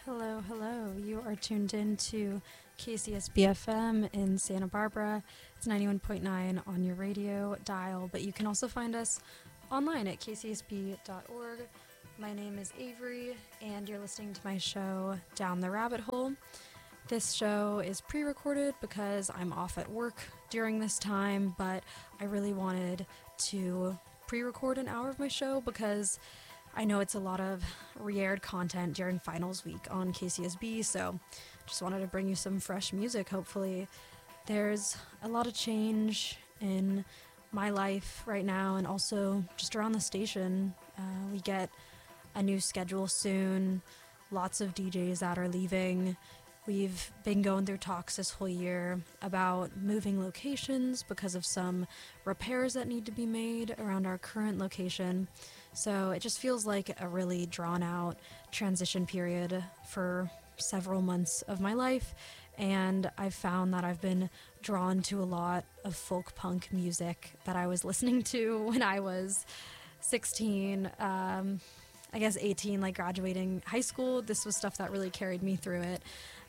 Hello, hello. You are tuned in to KCSB-FM in Santa Barbara. It's 91.9 on your radio dial, but you can also find us online at kcsb.org. My name is Avery, and you're listening to my show, Down the Rabbit Hole. This show is pre-recorded because I'm off at work during this time, but I really wanted to pre-record an hour of my show because I know it's a lot of re-aired content during finals week on KCSB, so just wanted to bring you some fresh music, hopefully. There's a lot of change in my life right now and also just around the station. We get a new schedule soon, lots of DJs that are leaving. We've been going through talks this whole year about moving locations because of some repairs that need to be made around our current location. So it just feels like a really drawn out transition period for several months of my life. And I've found that I've been drawn to a lot of folk punk music that I was listening to when I was 16, I guess 18, like graduating high school. This was stuff that really carried me through it.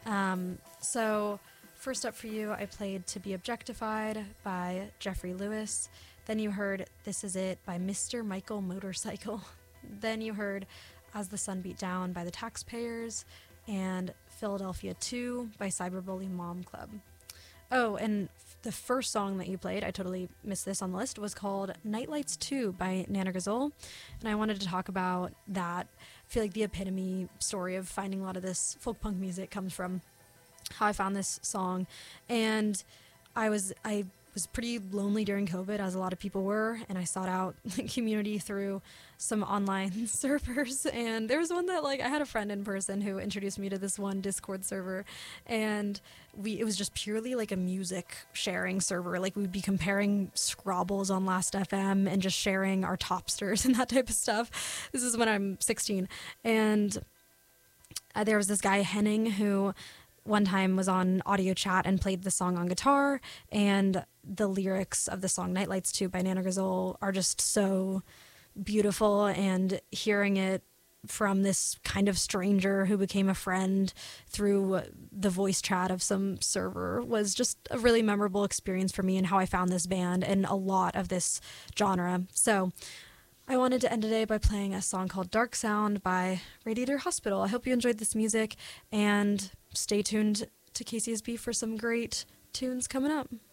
So first up for you, I played To Be Objectified by Jeffrey Lewis. Then you heard This Is It by Mr. Michael Motorcycle. Then you heard As the Sun Beat Down by The Taxpayers and Philadelphia 2 by Cyberbully Mom Club. Oh, and the first song that you played, I totally missed this on the list, was called Nightlights 2 by Nana Gazole. And I wanted to talk about that. I feel like the epitome story of finding a lot of this folk punk music comes from how I found this song. And I was pretty lonely during COVID, as a lot of people were, and I sought out community through some online servers. And there was one that, I had a friend in person who introduced me to this one Discord server, and it was just purely a music sharing server. We'd be comparing Scrabbles on Last FM and just sharing our topsters and that type of stuff. This is when I'm 16, and there was this guy Henning who one time was on audio chat and played the song on guitar, and the lyrics of the song Nightlights 2 by Nana Gazole are just so beautiful, and hearing it from this kind of stranger who became a friend through the voice chat of some server was just a really memorable experience for me and how I found this band and a lot of this genre. So I wanted to end today by playing a song called Dark Sound by Radiator Hospital. I hope you enjoyed this music, and stay tuned to KCSB for some great tunes coming up.